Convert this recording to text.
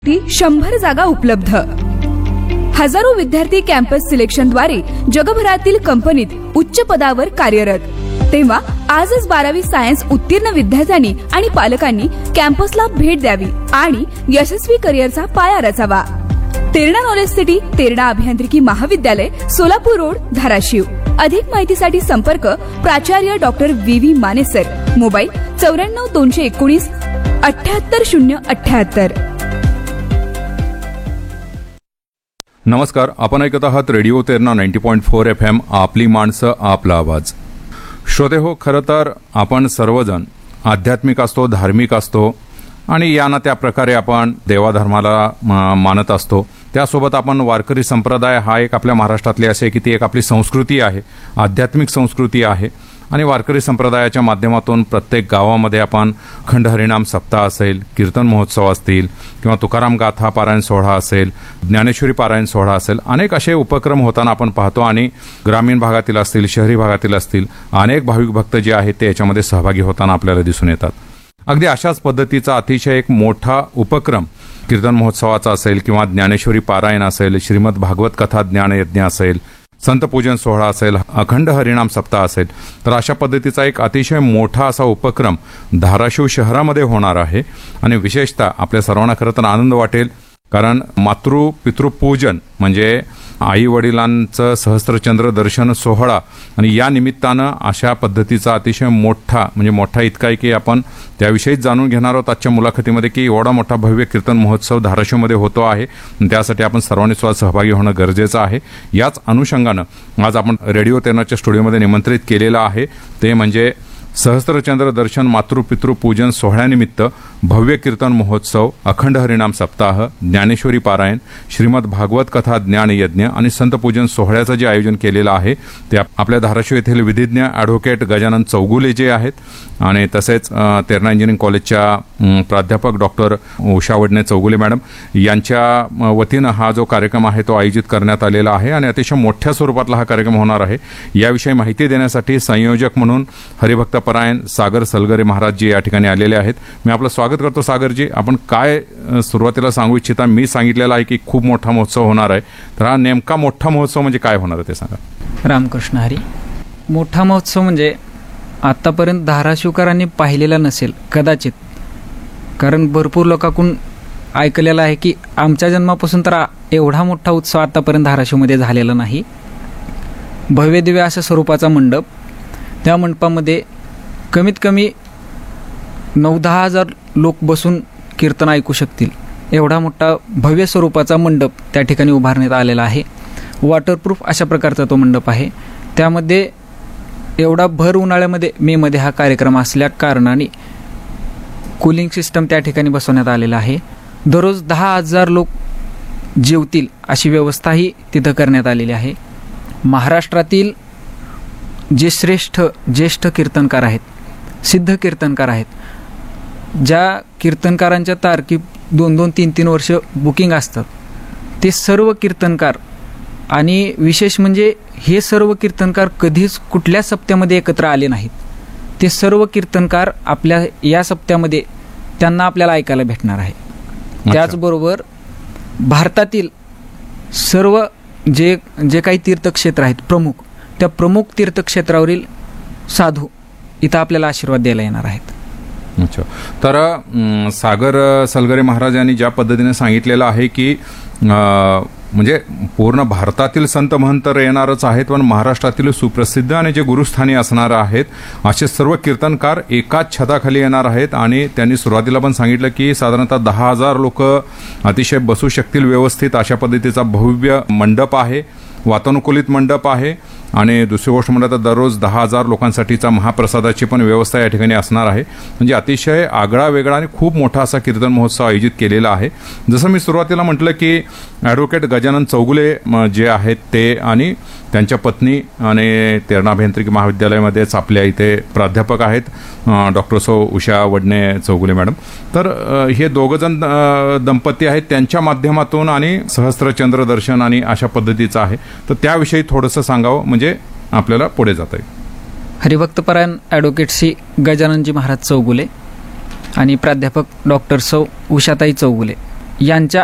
100 जागा उपलब्ध. हजारो विद्यार्थी कॅम्पस सिलेक्शनद्वारे जगभरातील कंपनीत उच्च पदावर कार्यरत. तेव्हा आजच 12वी सायन्स उत्तीर्ण विद्यार्थ्यांनी आणि पालकांनी कॅम्पसला भेट द्यावी आणि यशस्वी करिअरचा पाया रचावा. तेरणा नॉलेज सिटी, तेरणा अभियांत्रिकी महाविद्यालय, सोलापूर रोड, धाराशिव. अधिक माहितीसाठी संपर्क प्राचार्य doctor V Mane sir. Mobile 94 219 78078. नमस्कार, आपण ऐकत आहात रेडिओ तेरणा 90.4 FM, आपली माणसं आपला आवाज. श्रोते हो, खरं तर आपण सर्वजण आध्यात्मिक असतो, धार्मिक असतो आणि या ना त्या प्रकारे आपण देवाधर्माला मानत असतो. त्यासोबत आपण वारकरी संप्रदाय हा एक आपल्या महाराष्ट्रातली असे की ती एक आपली संस्कृती आहे, आध्यात्मिक संस्कृती आहे. आणि वारकरी संप्रदायाच्या माध्यमातून प्रत्येक गावामध्ये आपण अखंड हरिनाम सप्ताह असेल, कीर्तन महोत्सव असतील किंवा तुकाराम गाथा पारायण सोहळा असेल, ज्ञानेश्वरी पारायण सोहळा असेल, अनेक असे उपक्रम होताना आपण पाहतो. आणि ग्रामीण भागातील असतील, शहरी भागातील असतील, अनेक भाविक भक्त जे आहेत ते याच्यामध्ये सहभागी होताना आपल्याला दिसून येतात. अगदी अशाच पद्धतीचा अतिशय एक मोठा उपक्रम कीर्तन महोत्सवाचा असेल किंवा ज्ञानेश्वरी पारायण असेल, श्रीमद भागवत कथा ज्ञानयज्ञ असेल, संत पूजन सोहळा असेल, अखंड हरिनाम सप्ताह असेल, तर अशा पद्धतीचा एक अतिशय मोठा असा उपक्रम धाराशिव शहरामध्ये होणार आहे. आणि विशेषतः आपल्या सर्वांना खरं तर आनंद वाटेल, कारण पितृपूजन म्हणजे आई वडिलांचं सहस्त्रचंद्र दर्शन सोहळा आणि या निमित्तानं अशा पद्धतीचा अतिशय मोठा इतका आहे की आपण त्याविषयीच जाणून घेणार आहोत आजच्या मुलाखतीमध्ये की एवढा मोठा भव्य कीर्तन महोत्सव धाराशिवमध्ये होतो आहे. त्यासाठी आपण सर्वांनी सुद्धा सहभागी होणं गरजेचं आहे. याच अनुषंगानं आज आपण रेडिओ तेरणाच्या स्टुडिओमध्ये निमंत्रित केलेलं आहे ते म्हणजे सहस्त्रचंद्र दर्शन मातृपितृ पूजन सोहळ्यानिमित्त भव्य कीर्तन महोत्सव, अखंड हरिनाम सप्ताह, ज्ञानेश्वरी पारायण, श्रीमद भागवत कथा ज्ञान यज्ञ आणि संत पूजन सोहळ्याचं जे आयोजन केलेलं आहे ते आपल्या धाराशिव येथील विधिज्ञ ॲडव्होकेट गजानन चौगुले जे आहेत आणि तसेच तेरणा इंजिनिअरिंग कॉलेजच्या प्राध्यापक डॉक्टर उषा वडणे चौगुले मॅडम यांच्या वतीनं हा जो कार्यक्रम आहे तो आयोजित करण्यात आलेला आहे. आणि अतिशय मोठ्या स्वरूपातला हा कार्यक्रम होणार आहे. याविषयी माहिती देण्यासाठी संयोजक म्हणून हरिभक्त परायण सागर सलगरे महाराज जी या ठिकाणी आलेले आहेत. मी आपलं स्वागत करतो. सागरजी, आपण काय सुरुवातीला सांगू इच्छिता? मी सांगितलेलं आहे की खूप मोठा महोत्सव होणार आहे, तर हा नेमका मोठा महोत्सव म्हणजे काय होणार आहे ते सांगा. रामकृष्ण हरी. मोठा महोत्सव म्हणजे आतापर्यंत धाराशिवकरांनी पाहिलेला नसेल कदाचित, कारण भरपूर लोकांकडून ऐकलेलं आहे की आमच्या जन्मापासून तर एवढा मोठा उत्सव आतापर्यंत धाराशिवमध्ये झालेला नाही. भव्यदिव्य अशा स्वरूपाचा मंडप, त्या मंडपामध्ये कमीत कमी 9-10 हजार लोक बसून कीर्तन ऐकू शकतील एवढा मोठा भव्य स्वरूपाचा मंडप त्या ठिकाणी उभारण्यात आलेला आहे. वॉटरप्रूफ अशा प्रकारचा तो मंडप आहे. त्यामध्ये एवढा भर उन्हाळ्यामध्ये मेमध्ये हा कार्यक्रम असल्या कारणाने कूलिंग सिस्टम त्या ठिकाणी बसवण्यात आलेला आहे. दररोज 10,000 लोक जेवतील अशी व्यवस्थाही तिथं करण्यात आलेली आहे. महाराष्ट्रातील जे ज्येष्ठ कीर्तनकार आहेत, सिद्ध कीर्तनकार आहेत, ज्या कीर्तनकारांच्या तारखी 2-2, 3-3 वर्ष बुकिंग असतात, ते सर्व कीर्तनकार, आणि विशेष म्हणजे हे सर्व कीर्तनकार कधीच कुठल्या सप्त्यामध्ये एकत्र आले नाहीत. ते सर्व कीर्तनकार आपल्या या सप्त्यामध्ये त्यांना आपल्याला ऐकायला भेटणार आहे. त्याचबरोबर भारतातील सर्व जे काही तीर्थक्षेत्र आहेत प्रमुख, त्या प्रमुख तीर्थक्षेत्रावरील साधू इथं आपल्याला आशीर्वाद द्यायला येणार आहेत. अच्छा, तर सागर सलगरे महाराज यांनी ज्या पद्धतीने सांगितलेलं आहे की म्हणजे पूर्ण भारतातील संत महंत तर येणारच आहेत, पण महाराष्ट्रातील सुप्रसिद्ध आणि जे गुरुस्थानी असणार आहेत असे सर्व कीर्तनकार एकाच छताखाली येणार आहेत. आणि त्यांनी सुरुवातीला पण सांगितलं की साधारणतः 10,000 लोक अतिशय बसू शकतील व्यवस्थित अशा पद्धतीचा भव्य मंडप आहे, वातानुकूलित मंडप आहे. आणि दुसरी गोष्ट म्हणलं तर दररोज 10,000 लोकांसाठीचा महाप्रसादाची पण व्यवस्था या ठिकाणी असणार आहे. म्हणजे अतिशय आगळा वेगळा आणि खूप मोठा असा कीर्तन महोत्सव आयोजित केलेला आहे. जसं मी सुरुवातीला म्हटलं की ॲडव्होकेट गजानन चौगुले जे आहेत ते आणि त्यांच्या पत्नी आणि तेरणा अभियांत्रिकी महाविद्यालयामध्येच आपल्या इथे प्राध्यापक आहेत डॉक्टर उषा वडणे चौगुले मॅडम. तर हे दोघंजण दंपती आहेत, त्यांच्या माध्यमातून आणि सहस्त्रचंद्र दर्शन आणि अशा पद्धतीचं आहे. तर त्याविषयी थोडंसं सांगावं म्हणजे आपल्याला पुढे जाता येईल. हरिभक्तपरायण ॲडव्होकेट श्री गजाननजी महाराज चौगुले आणि प्राध्यापक डॉक्टर उषाताई चौगुले यांच्या